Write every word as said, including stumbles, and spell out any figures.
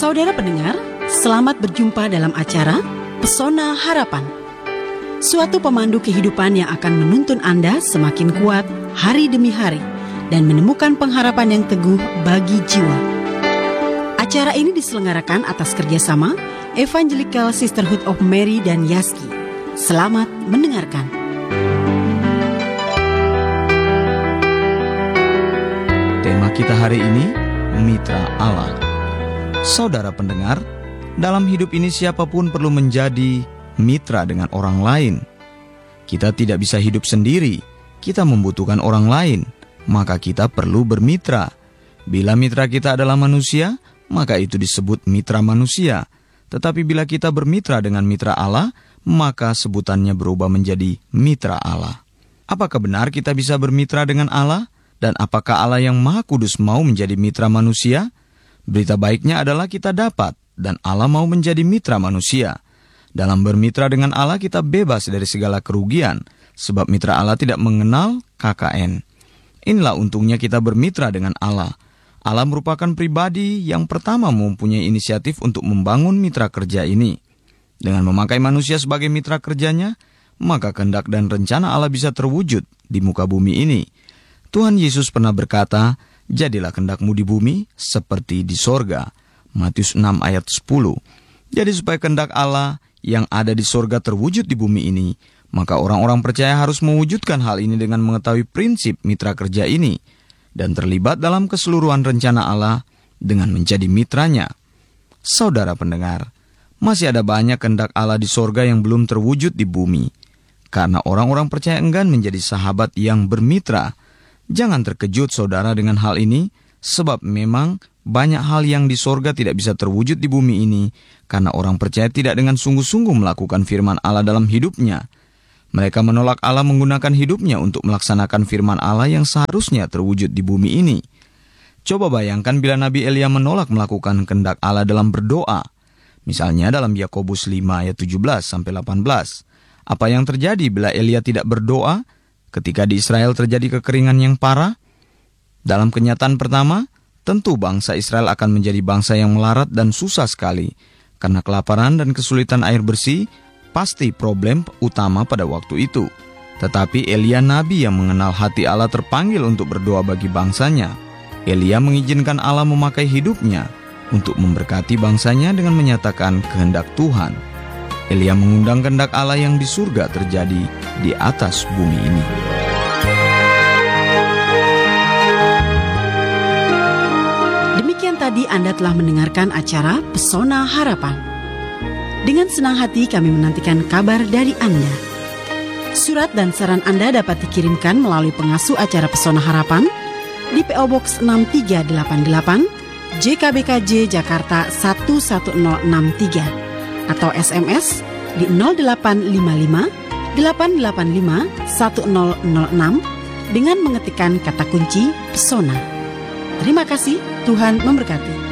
Saudara pendengar, selamat berjumpa dalam acara Pesona Harapan. Suatu pemandu kehidupan yang akan menuntun Anda semakin kuat hari demi hari dan menemukan pengharapan yang teguh bagi jiwa. Acara ini diselenggarakan atas kerjasama Evangelical Sisterhood of Mary dan Yaski. Selamat mendengarkan. Tema kita hari ini, Mitra Allah. Saudara pendengar, dalam hidup ini siapapun perlu menjadi mitra dengan orang lain. Kita tidak bisa hidup sendiri, kita membutuhkan orang lain, maka kita perlu bermitra. Bila mitra kita adalah manusia, maka itu disebut mitra manusia. Tetapi bila kita bermitra dengan mitra Allah, maka sebutannya berubah menjadi mitra Allah. Apakah benar kita bisa bermitra dengan Allah? Dan apakah Allah yang Maha Kudus mau menjadi mitra manusia? Berita baiknya adalah kita dapat, dan Allah mau menjadi mitra manusia. Dalam bermitra dengan Allah kita bebas dari segala kerugian, sebab mitra Allah tidak mengenal K K N. Inilah untungnya kita bermitra dengan Allah. Allah merupakan pribadi yang pertama mempunyai inisiatif untuk membangun mitra kerja ini. Dengan memakai manusia sebagai mitra kerjanya, maka kehendak dan rencana Allah bisa terwujud di muka bumi ini. Tuhan Yesus pernah berkata, "Jadilah kehendakmu di bumi seperti di sorga." Matius enam ayat sepuluh. Jadi supaya kehendak Allah yang ada di sorga terwujud di bumi ini, maka orang-orang percaya harus mewujudkan hal ini dengan mengetahui prinsip mitra kerja ini dan terlibat dalam keseluruhan rencana Allah dengan menjadi mitranya. Saudara pendengar, masih ada banyak kehendak Allah di sorga yang belum terwujud di bumi. Karena orang-orang percaya enggan menjadi sahabat yang bermitra. Jangan terkejut saudara dengan hal ini, sebab memang banyak hal yang di sorga tidak bisa terwujud di bumi ini, karena orang percaya tidak dengan sungguh-sungguh melakukan firman Allah dalam hidupnya. Mereka menolak Allah menggunakan hidupnya untuk melaksanakan firman Allah yang seharusnya terwujud di bumi ini. Coba bayangkan bila Nabi Elia menolak melakukan kehendak Allah dalam berdoa. Misalnya dalam Yakobus lima ayat tujuh belas sampai delapan belas. Apa yang terjadi bila Elia tidak berdoa? Ketika di Israel terjadi kekeringan yang parah, dalam kenyataan pertama, tentu bangsa Israel akan menjadi bangsa yang melarat dan susah sekali. Karena kelaparan dan kesulitan air bersih, pasti problem utama pada waktu itu. Tetapi Elia nabi yang mengenal hati Allah terpanggil untuk berdoa bagi bangsanya. Elia mengizinkan Allah memakai hidupnya untuk memberkati bangsanya dengan menyatakan kehendak Tuhan. Elia mengundang kehendak Allah yang di surga terjadi di atas bumi ini. Demikian tadi Anda telah mendengarkan acara Pesona Harapan. Dengan senang hati kami menantikan kabar dari Anda. Surat dan saran Anda dapat dikirimkan melalui pengasuh acara Pesona Harapan di P O Box enam tiga delapan delapan J K B K J Jakarta satu satu nol enam tiga atau S M S di nol delapan lima lima delapan delapan lima satu nol nol enam dengan mengetikkan kata kunci Pesona. Terima kasih, Tuhan memberkati.